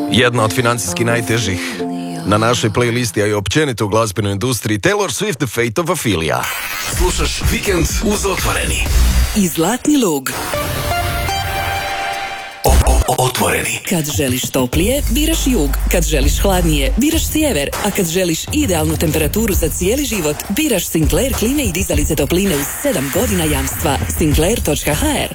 Jedna od financijski najtežih na našoj playlisti, a i općenito u glazbenoj industriji, Taylor Swift, The Fate of Ophelia. Slušaš Vikend uz Otvoreni. I Zlatni lug. Otvoreni. Kad želiš toplije, biraš jug. Kad želiš hladnije, biraš sjever. A kad želiš idealnu temperaturu za cijeli život, biraš Sinclair klime i dizalice topline uz 7 godina jamstva. Sinclair.hr.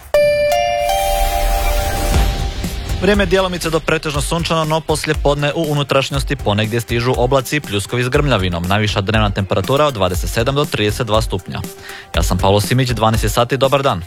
Vrijeme je djelomice do pretežno sunčano, no poslije podne u unutrašnjosti ponegdje stižu oblaci i pljuskovi s grmljavinom. Najviša dnevna temperatura od 27 do 32 stupnja. Ja sam Pavlo Simić, 12 sati, dobar dan.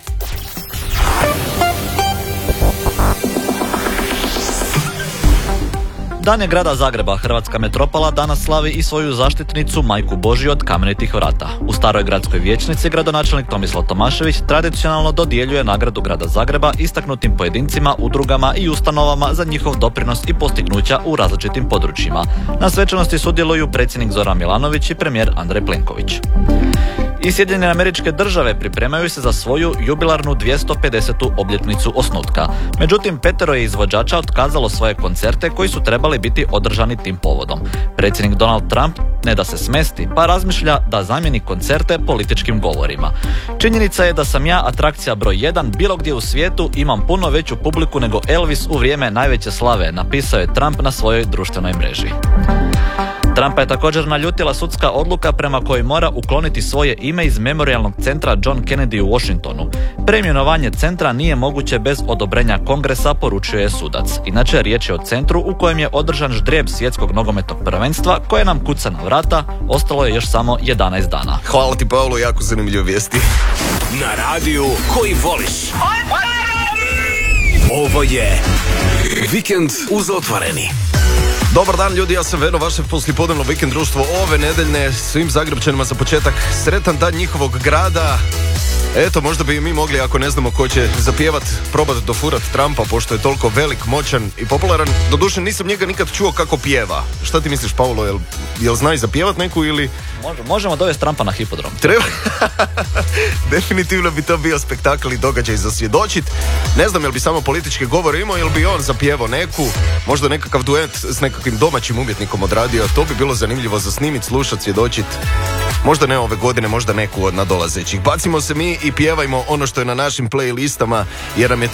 Dan je grada Zagreba. Hrvatska metropola danas slavi i svoju zaštitnicu Majku Božju od kamenitih vrata. U staroj gradskoj vijećnici gradonačelnik Tomislav Tomašević tradicionalno dodjeljuje nagradu grada Zagreba istaknutim pojedincima, udrugama i ustanovama za njihov doprinos i postignuća u različitim područjima. Na svečanosti sudjeluju predsjednik Zoran Milanović i premijer Andrej Plenković. I Sjedinjene Američke Države pripremaju se za svoju jubilarnu 250. obljetnicu osnutka. Međutim, 5 je izvođača otkazalo svoje koncerte koji su trebali biti održani tim povodom. Predsjednik Donald Trump ne da se smesti, pa razmišlja da zamijeni koncerte političkim govorima. Činjenica je da sam ja atrakcija broj 1 bilo gdje u svijetu, imam puno veću publiku nego Elvis u vrijeme najveće slave, napisao je Trump na svojoj društvenoj mreži. Trumpa je također naljutila sudska odluka prema kojoj mora ukloniti svoje ime iz memorijalnog centra John Kennedy u Washingtonu. Preimenovanje centra nije moguće bez odobrenja kongresa, poručuje je sudac. Inače, riječ je o centru u kojem je održan ždrijeb svjetskog nogometnog prvenstva koje nam kuca na vrata, ostalo je još samo 11 dana. Hvala ti, Pavlo, jako zanimljive vijesti. Na radiju koji voliš. Ovo je Vikend uz Otvoreni. Dobar dan ljudi, ja sam Veno, vaše poslijepodnevno vikend društvo ove nedeljne. Svim Zagrebčanima za početak sretan dan njihovog grada. Eto, možda bi i mi mogli, ako ne znamo ko će zapjevat, probati dofurat Trumpa, pošto je toliko velik, moćan i popularan. Doduše, nisam njega nikad čuo kako pjeva. Šta ti misliš, Pavlo, jel zna i zapjevat neku ili... Možemo dovesti Trumpa na hipodrom. Treba. Definitivno bi to bio spektakl i događaj za svjedočit. Ne znam jel bi samo političke govore imao, jel bi on zapjevao neku, možda nekakav duet s nekakvim domaćim umjetnikom odradio. To bi bilo zanimljivo za snimit, slušat, svjedočit. Možda ne ove godine, možda neku od nadolazećih. Bacimo se mi i pjevajmo ono što je na našim playlistama, jer nam je